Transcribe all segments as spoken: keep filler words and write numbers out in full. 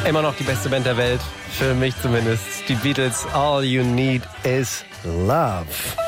Immer noch die beste Band der Welt, für mich zumindest. Die Beatles, All You Need Is Love.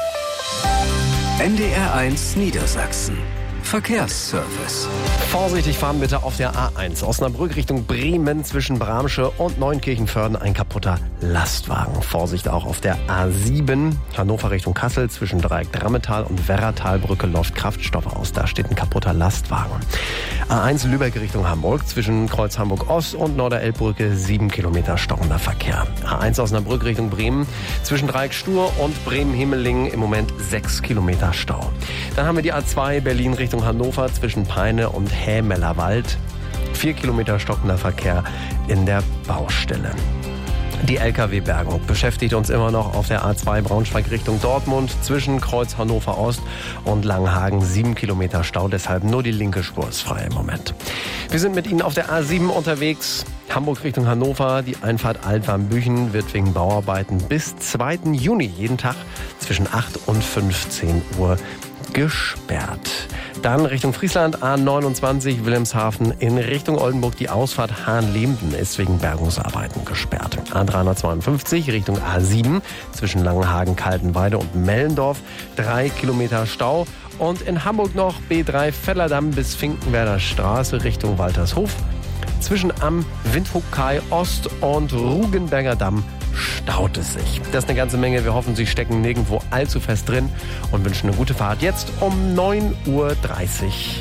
N D R eins Niedersachsen. Verkehrsservice. Vorsichtig fahren bitte auf der A eins. Osnabrück Richtung Bremen zwischen Bramsche und Neunkirchenförden ein kaputter Lastwagen. Vorsicht auch auf der A sieben. Hannover Richtung Kassel zwischen Dreieck Drammetal und Werratalbrücke läuft Kraftstoff aus. Da steht ein kaputter Lastwagen. A eins Lübeck Richtung Hamburg zwischen Kreuz Hamburg Ost und Norderelbbrücke sieben Kilometer stockender Verkehr. A eins Osnabrück Richtung Bremen zwischen Dreieck Stur und Bremen-Himmelingen im Moment sechs Kilometer Stau. Dann haben wir die A zwei Berlin Richtung Hannover zwischen Peine und Hämellerwald. Vier Kilometer stockender Verkehr in der Baustelle. Die L K W-Bergung beschäftigt uns immer noch auf der A zwei Braunschweig Richtung Dortmund zwischen Kreuz Hannover Ost und Langenhagen. Sieben Kilometer Stau, deshalb nur die linke Spur ist frei im Moment. Wir sind mit Ihnen auf der A sieben unterwegs. Hamburg Richtung Hannover. Die Einfahrt Altwarmbüchen wird wegen Bauarbeiten bis zweiten Juni jeden Tag zwischen acht und fünfzehn Uhr gesperrt. Dann Richtung Friesland, A neunundzwanzig Wilhelmshaven in Richtung Oldenburg. Die Ausfahrt Hahnlemden ist wegen Bergungsarbeiten gesperrt. A dreihundertzweiundfünfzig Richtung A sieben zwischen Langenhagen, Kaltenweide und Mellendorf. Drei Kilometer Stau. Und in Hamburg noch B drei Vellerdamm bis Finkenwerder Straße Richtung Waltershof. Zwischen am Windhoek-Kai Ost und Rugenberger Damm staut es sich. Das ist eine ganze Menge. Wir hoffen, Sie stecken nirgendwo allzu fest drin und wünschen eine gute Fahrt. Jetzt um neun Uhr dreißig.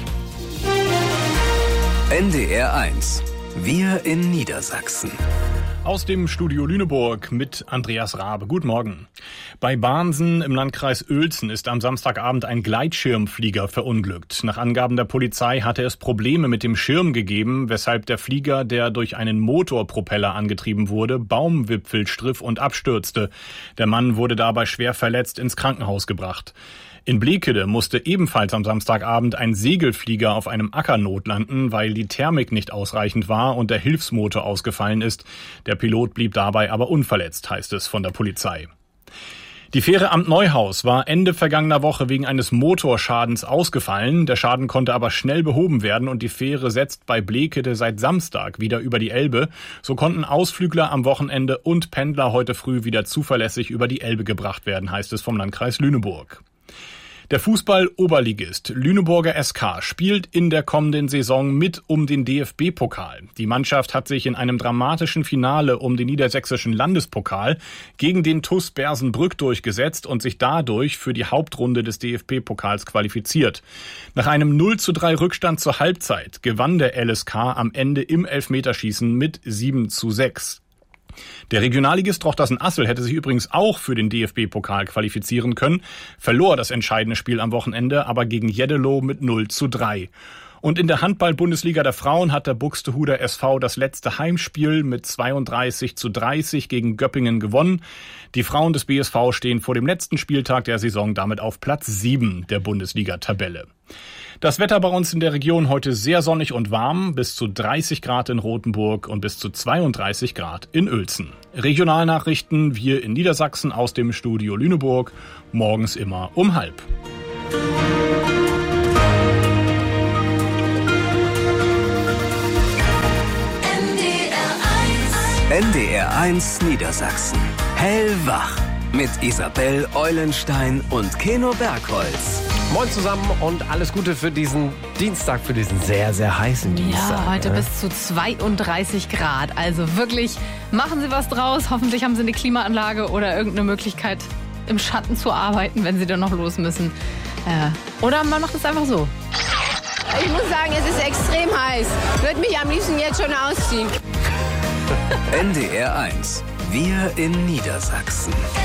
N D R eins. Wir in Niedersachsen. Aus dem Studio Lüneburg mit Andreas Rabe. Guten Morgen. Bei Bahnsen im Landkreis Uelzen ist am Samstagabend ein Gleitschirmflieger verunglückt. Nach Angaben der Polizei hatte es Probleme mit dem Schirm gegeben, weshalb der Flieger, der durch einen Motorpropeller angetrieben wurde, Baumwipfel striff und abstürzte. Der Mann wurde dabei schwer verletzt ins Krankenhaus gebracht. In Blekede musste ebenfalls am Samstagabend ein Segelflieger auf einem Acker notlanden, weil die Thermik nicht ausreichend war und der Hilfsmotor ausgefallen ist. Der Pilot blieb dabei aber unverletzt, heißt es von der Polizei. Die Fähre Amt Neuhaus war Ende vergangener Woche wegen eines Motorschadens ausgefallen. Der Schaden konnte aber schnell behoben werden und die Fähre setzt bei Blekede seit Samstag wieder über die Elbe. So konnten Ausflügler am Wochenende und Pendler heute früh wieder zuverlässig über die Elbe gebracht werden, heißt es vom Landkreis Lüneburg. Der Fußball-Oberligist Lüneburger S K spielt in der kommenden Saison mit um den D F B-Pokal. Die Mannschaft hat sich in einem dramatischen Finale um den niedersächsischen Landespokal gegen den T U S Bersenbrück durchgesetzt und sich dadurch für die Hauptrunde des D F B-Pokals qualifiziert. Nach einem null zu drei Rückstand zur Halbzeit gewann der L S K am Ende im Elfmeterschießen mit sieben zu sechs. Der Regionalligist Trochtersen-Assel hätte sich übrigens auch für den D F B-Pokal qualifizieren können, verlor das entscheidende Spiel am Wochenende aber gegen Jeddelo mit null zu drei. Und in der Handball-Bundesliga der Frauen hat der Buxtehuder S V das letzte Heimspiel mit zweiunddreißig zu dreißig gegen Göppingen gewonnen. Die Frauen des B S V stehen vor dem letzten Spieltag der Saison damit auf Platz sieben der Bundesliga-Tabelle. Das Wetter bei uns in der Region heute sehr sonnig und warm, bis zu dreißig Grad in Rothenburg und bis zu zweiunddreißig Grad in Uelzen. Regionalnachrichten wir in Niedersachsen aus dem Studio Lüneburg, morgens immer um halb. N D R eins Niedersachsen. Hellwach mit Isabel Eulenstein und Keno Bergholz. Moin zusammen und alles Gute für diesen Dienstag, für diesen sehr, sehr heißen Dienstag. Ja, heute ne? bis zu zweiunddreißig Grad. Also wirklich, machen Sie was draus. Hoffentlich haben Sie eine Klimaanlage oder irgendeine Möglichkeit, im Schatten zu arbeiten, wenn Sie dann noch los müssen. Äh, oder man macht es einfach so. Ich muss sagen, es ist extrem heiß. Würde mich am liebsten jetzt schon ausziehen. N D R eins. Wir in Niedersachsen.